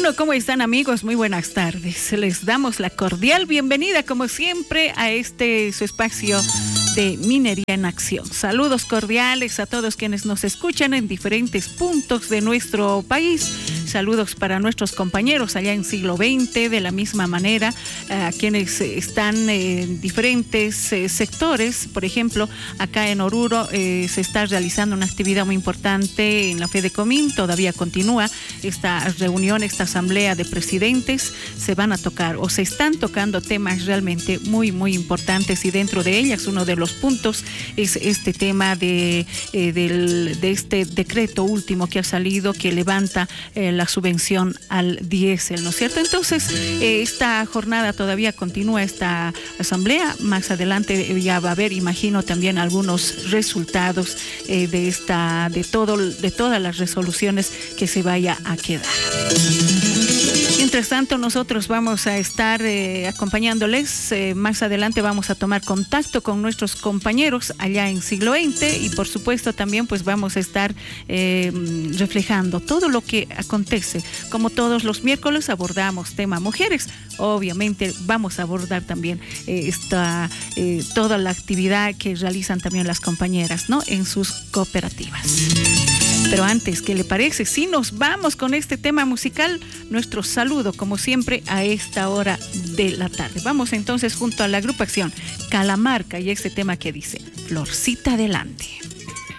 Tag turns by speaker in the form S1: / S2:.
S1: Bueno, ¿cómo están, amigos? Muy buenas tardes. Les damos la cordial bienvenida, como siempre, a su espacio de Minería en Acción. Saludos cordiales a todos quienes nos escuchan en diferentes puntos de nuestro país. Saludos para nuestros compañeros allá en siglo XX, de la misma manera, a quienes están en diferentes sectores. Por ejemplo, acá en Oruro se está realizando una actividad muy importante en la FEDECOMIN, todavía continúa esta reunión, esta asamblea de presidentes. Se van a tocar o se están tocando temas realmente muy, muy importantes, y dentro de ellas uno de los puntos es este tema de este decreto último que ha salido, que levanta la subvención al diésel, ¿no es cierto? Entonces, esta jornada todavía continúa, esta asamblea. Más adelante ya va a haber, imagino, también algunos resultados de todas las resoluciones que se vaya a quedar. Mientras tanto, nosotros vamos a estar acompañándoles. Más adelante vamos a tomar contacto con nuestros compañeros allá en siglo XX, y por supuesto también pues vamos a estar reflejando todo lo que acontece. Como todos los miércoles abordamos tema mujeres. Obviamente vamos a abordar también toda la actividad que realizan también las compañeras, ¿no?, en sus cooperativas. Pero antes, ¿qué le parece si nos vamos con este tema musical? Nuestro saludo, como siempre, a esta hora de la tarde. Vamos entonces junto a la agrupación Calamarca y este tema que dice Florcita Adelante.